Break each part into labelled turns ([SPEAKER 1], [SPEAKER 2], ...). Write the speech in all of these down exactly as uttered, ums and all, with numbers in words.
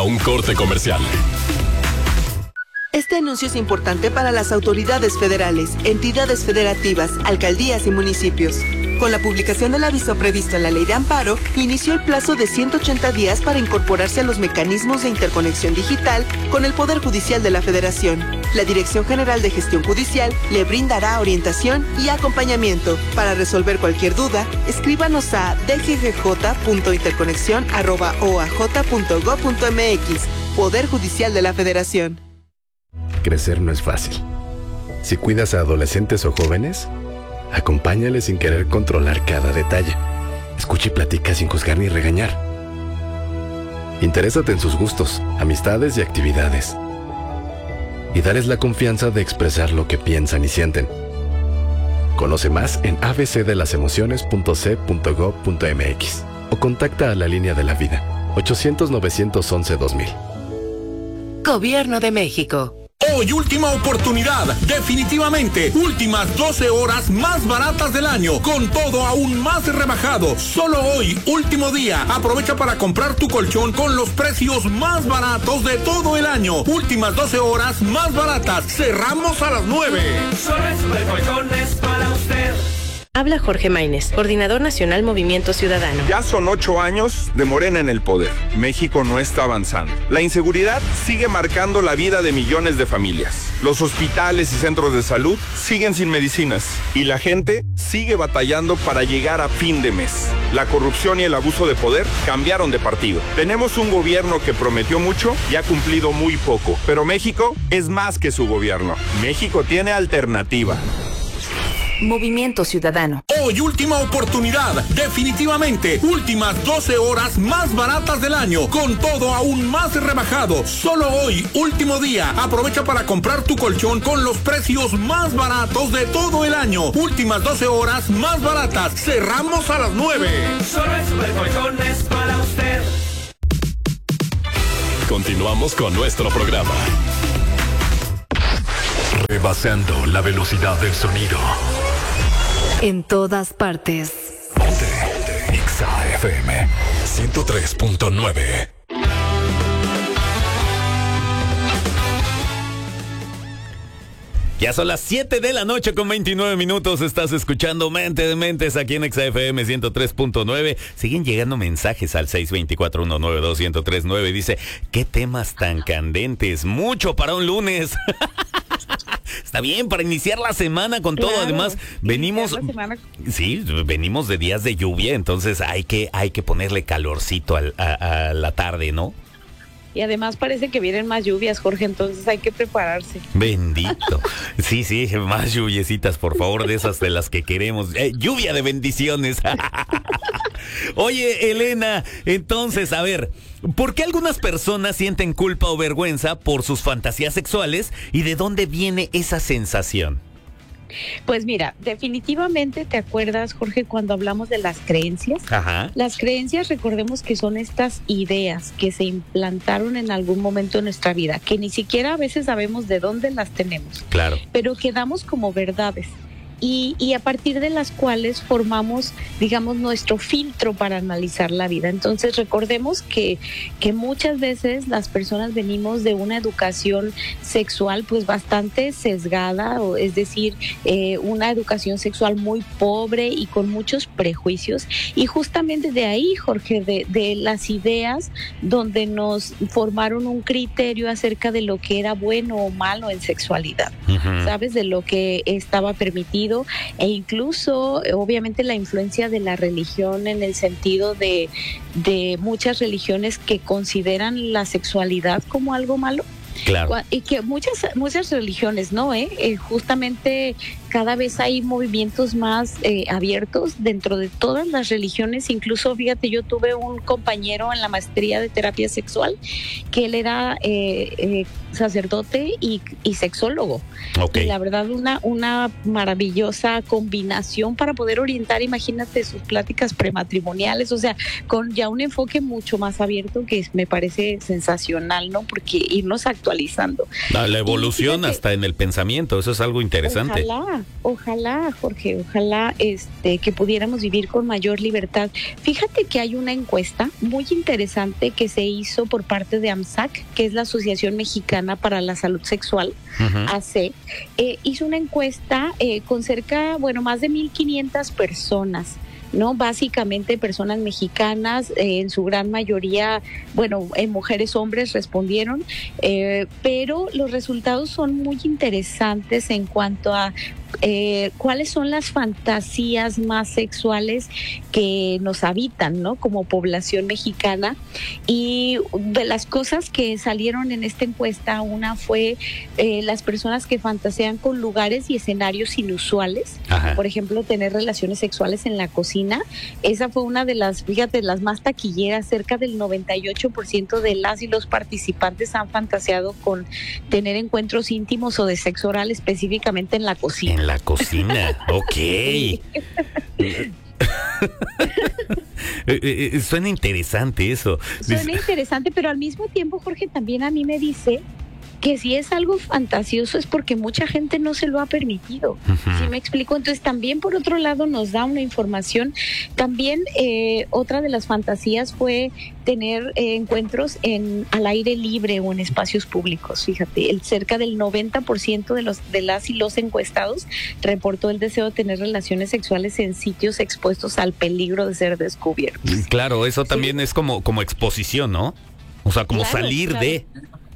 [SPEAKER 1] Un corte comercial.
[SPEAKER 2] Este anuncio es importante para las autoridades federales, entidades federativas, alcaldías y municipios. Con la publicación del aviso previsto en la Ley de Amparo, inició el plazo de ciento ochenta días para incorporarse a los mecanismos de interconexión digital con el Poder Judicial de la Federación. La Dirección General de Gestión Judicial le brindará orientación y acompañamiento. Para resolver cualquier duda, escríbanos a d g g j punto interconexión arroba o a j punto gob punto m x. Poder Judicial de la Federación.
[SPEAKER 3] Crecer no es fácil. Si cuidas a adolescentes o jóvenes, acompáñales sin querer controlar cada detalle. Escucha y platica sin juzgar ni regañar. Interésate en sus gustos, amistades y actividades. Y dales la confianza de expresar lo que piensan y sienten. Conoce más en a b c de las emociones punto c punto gob punto m x o contacta a la línea de la vida ochocientos, novecientos once, dos mil.
[SPEAKER 4] Gobierno de México.
[SPEAKER 5] Hoy última oportunidad, definitivamente, últimas doce horas más baratas del año, con todo aún más rebajado. Solo hoy, último día, aprovecha para comprar tu colchón con los precios más baratos de todo el año. Últimas doce horas más baratas, cerramos a las nueve.
[SPEAKER 6] Solo en Supercolchones para usted.
[SPEAKER 7] Habla Jorge Maínez, coordinador nacional Movimiento Ciudadano.
[SPEAKER 8] Ya son ocho años de Morena en el poder. México no está avanzando. La inseguridad sigue marcando la vida de millones de familias. Los hospitales y centros de salud siguen sin medicinas. Y la gente sigue batallando para llegar a fin de mes. La corrupción y el abuso de poder cambiaron de partido. Tenemos un gobierno que prometió mucho y ha cumplido muy poco. Pero México es más que su gobierno. México tiene alternativa.
[SPEAKER 4] Movimiento Ciudadano.
[SPEAKER 5] Hoy última oportunidad, definitivamente, últimas doce horas más baratas del año, con todo aún más rebajado. Solo hoy, último día, aprovecha para comprar tu colchón con los precios más baratos de todo el año. Últimas doce horas más baratas, cerramos a las nueve.
[SPEAKER 6] Solo en Supercolchones para usted.
[SPEAKER 1] Continuamos con nuestro programa. Rebasando la velocidad del sonido.
[SPEAKER 4] En todas partes.
[SPEAKER 1] Ponte, ponte. Exa F M ciento tres punto nueve.
[SPEAKER 9] Ya son las siete de la noche con veintinueve minutos. Estás escuchando Mente de Mentes aquí en Exa F M ciento tres punto nueve. Siguen llegando mensajes al seis dos cuatro, uno nueve dos, uno cero tres nueve. Dice, ¿qué temas tan candentes? Mucho para un lunes. Está bien, para iniciar la semana con claro, todo. Además, venimos... Sí, venimos de días de lluvia, entonces hay que, hay que ponerle calorcito al, a, a la tarde, ¿no?
[SPEAKER 10] Y además parece que vienen más lluvias, Jorge, entonces hay que prepararse.
[SPEAKER 9] Bendito. Sí, sí, más lluviecitas, por favor, de esas de las que queremos. Eh, lluvia de bendiciones. Oye, Elena, entonces, a ver, ¿por qué algunas personas sienten culpa o vergüenza por sus fantasías sexuales y de dónde viene esa sensación?
[SPEAKER 10] Pues mira, definitivamente te acuerdas, Jorge, cuando hablamos de las creencias.
[SPEAKER 9] Ajá.
[SPEAKER 10] Las creencias, recordemos que son estas ideas que se implantaron en algún momento de nuestra vida, que ni siquiera a veces sabemos de dónde las tenemos.
[SPEAKER 9] Claro.
[SPEAKER 10] Pero que damos como verdades. Y, y a partir de las cuales formamos, digamos, nuestro filtro para analizar la vida. Entonces recordemos que, que muchas veces las personas venimos de una educación sexual pues bastante sesgada, o es decir, eh, una educación sexual muy pobre y con muchos prejuicios. Y justamente de ahí, Jorge, de, de las ideas donde nos formaron un criterio acerca de lo que era bueno o malo en sexualidad, uh-huh. ¿Sabes? De lo que estaba permitido. E incluso, obviamente, la influencia de la religión en el sentido de, de muchas religiones que consideran la sexualidad como algo malo.
[SPEAKER 9] Claro.
[SPEAKER 10] Y que muchas muchas religiones, ¿no? ¿Eh? Eh, justamente cada vez hay movimientos más eh, abiertos dentro de todas las religiones. Incluso, fíjate, yo tuve un compañero en la maestría de terapia sexual que él era eh, eh, sacerdote y, y sexólogo.
[SPEAKER 9] Okay.
[SPEAKER 10] Y la verdad, una, una maravillosa combinación para poder orientar, imagínate, sus pláticas prematrimoniales, o sea, con ya un enfoque mucho más abierto que me parece sensacional, ¿no? Porque irnos actualizando.
[SPEAKER 9] La, la evolución fíjate, hasta en el pensamiento, eso es algo interesante.
[SPEAKER 10] Ojalá, ojalá, ojalá, Jorge, ojalá este, que pudiéramos vivir con mayor libertad. Fíjate que hay una encuesta muy interesante que se hizo por parte de AMSAC, que es la Asociación Mexicana para la Salud Sexual, uh-huh. A C. Eh, hizo una encuesta eh, con cerca, bueno, más de mil quinientas personas, ¿no? Básicamente personas mexicanas, eh, en su gran mayoría, bueno, eh, mujeres, hombres respondieron, eh, pero los resultados son muy interesantes en cuanto a eh, cuáles son las fantasías más sexuales que nos habitan, ¿no? Como población mexicana. Y de las cosas que salieron en esta encuesta, una fue eh, las personas que fantasean con lugares y escenarios inusuales. Ajá. Por ejemplo, tener relaciones sexuales en la cocina. Esa fue una de las, fíjate, las más taquilleras. Cerca del noventa y ocho por ciento de las y los participantes han fantaseado con tener encuentros íntimos o de sexo oral, específicamente en la cocina.
[SPEAKER 9] En la cocina, ok. Suena interesante eso.
[SPEAKER 10] Suena interesante, pero al mismo tiempo, Jorge, también a mí me dice que si es algo fantasioso es porque mucha gente no se lo ha permitido. Uh-huh. ¿Sí me explico? Entonces también por otro lado nos da una información. También eh, otra de las fantasías fue tener eh, encuentros en al aire libre o en espacios públicos. Fíjate, el cerca del noventa por ciento de los de las y los encuestados reportó el deseo de tener relaciones sexuales en sitios expuestos al peligro de ser descubiertos.
[SPEAKER 9] Claro, eso también sí. es como como exposición, ¿no? O sea, como claro, salir
[SPEAKER 10] claro.
[SPEAKER 9] de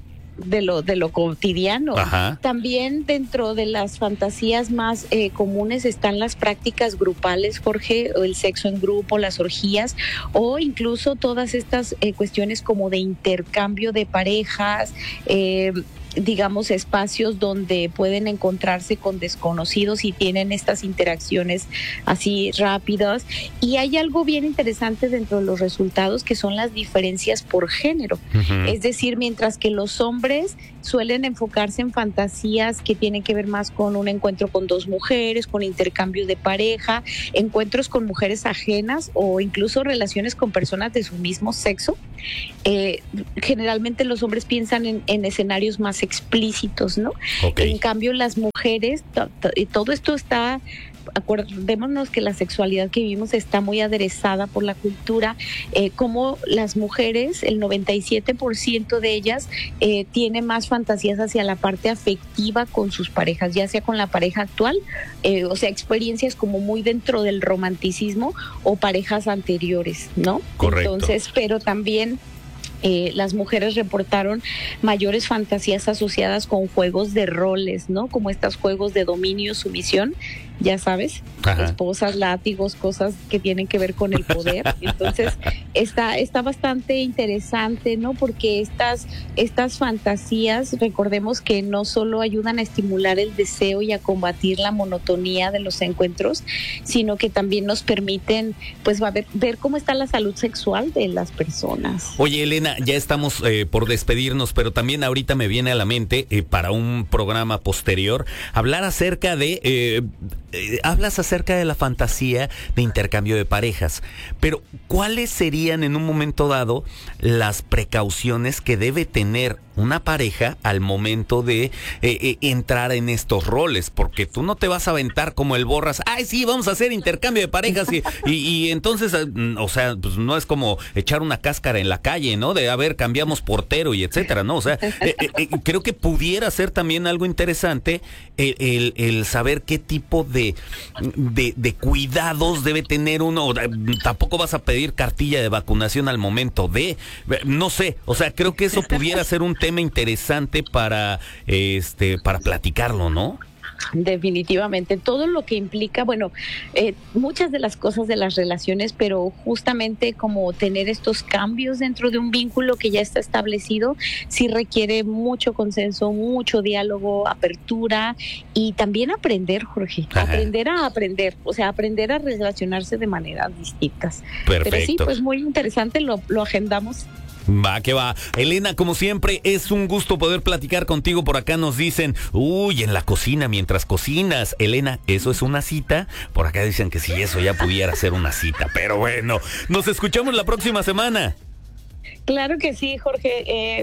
[SPEAKER 10] de lo de lo cotidiano.
[SPEAKER 9] Ajá.
[SPEAKER 10] También dentro de las fantasías más eh, comunes están las prácticas grupales, Jorge, o el sexo en grupo, las orgías, o incluso todas estas eh, cuestiones como de intercambio de parejas, eh, digamos, espacios donde pueden encontrarse con desconocidos y tienen estas interacciones así rápidas. Y hay algo bien interesante dentro de los resultados, que son las diferencias por género. Uh-huh. Es decir, mientras que los hombres suelen enfocarse en fantasías que tienen que ver más con un encuentro con dos mujeres, con intercambio de pareja, encuentros con mujeres ajenas o incluso relaciones con personas de su mismo sexo, eh, generalmente los hombres piensan en, en escenarios más explícitos, ¿no? Okay. En cambio, las mujeres, to, to, todo esto está, acordémonos que la sexualidad que vivimos está muy aderezada por la cultura, eh, como las mujeres, el noventa y siete por ciento de ellas eh, tiene más fantasías hacia la parte afectiva con sus parejas, ya sea con la pareja actual, eh, o sea, experiencias como muy dentro del romanticismo o parejas anteriores, ¿no?
[SPEAKER 9] Correcto.
[SPEAKER 10] Entonces, pero también Eh, las mujeres reportaron mayores fantasías asociadas con juegos de roles, ¿no? Como estos juegos de dominio, sumisión, ya sabes, Ajá. esposas, látigos, cosas que tienen que ver con el poder. Entonces, está, está bastante interesante, ¿no? Porque estas, estas fantasías, recordemos que no solo ayudan a estimular el deseo y a combatir la monotonía de los encuentros, sino que también nos permiten, pues, va a ver, ver cómo está la salud sexual de las personas.
[SPEAKER 9] Oye, Elena, ya estamos eh, por despedirnos, pero también ahorita me viene a la mente, eh, para un programa posterior, hablar acerca de... Eh, eh, hablas acerca de la fantasía de intercambio de parejas, pero ¿cuáles serían en un momento dado las precauciones que debe tener una pareja al momento de eh, eh, entrar en estos roles? Porque tú no te vas a aventar como el Borras, ay sí, vamos a hacer intercambio de parejas y, y, y entonces, o sea, pues no es como echar una cáscara en la calle, ¿no? De, a ver, cambiamos portero y etcétera, ¿no? O sea, eh, eh, creo que pudiera ser también algo interesante el, el, el saber qué tipo de, de, de cuidados debe tener uno. Tampoco vas a pedir cartilla de vacunación al momento de, no sé, o sea, creo que eso pudiera ser un tema interesante para, este, para platicarlo, ¿no?
[SPEAKER 10] Definitivamente, todo lo que implica, bueno, eh, muchas de las cosas de las relaciones, pero justamente como tener estos cambios dentro de un vínculo que ya está establecido, sí requiere mucho consenso, mucho diálogo, apertura y también aprender, Jorge, Ajá. aprender a aprender, o sea, aprender a relacionarse de maneras distintas.
[SPEAKER 9] Perfecto.
[SPEAKER 10] Pero sí, pues muy interesante, lo, lo agendamos.
[SPEAKER 9] Va, que va. Elena, como siempre, es un gusto poder platicar contigo. Por acá nos dicen, uy, en la cocina mientras cocinas. Elena, ¿eso es una cita? Por acá dicen que si eso ya pudiera ser una cita. Pero bueno, nos escuchamos la próxima semana.
[SPEAKER 10] Claro que sí, Jorge. Eh,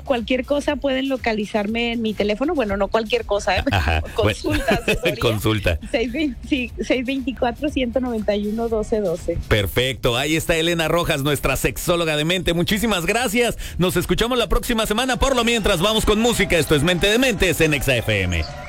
[SPEAKER 10] cualquier cosa pueden localizarme en mi teléfono. Bueno, no cualquier cosa, ¿eh?
[SPEAKER 9] Ajá.
[SPEAKER 10] Consulta,
[SPEAKER 9] Bueno, consulta.
[SPEAKER 10] seis veinticuatro, ciento noventa y uno, doce doce.
[SPEAKER 9] Perfecto. Ahí está Elena Rojas, nuestra sexóloga de mente. Muchísimas gracias. Nos escuchamos la próxima semana. Por lo mientras, vamos con música. Esto es Mente de Mentes en Exa F M.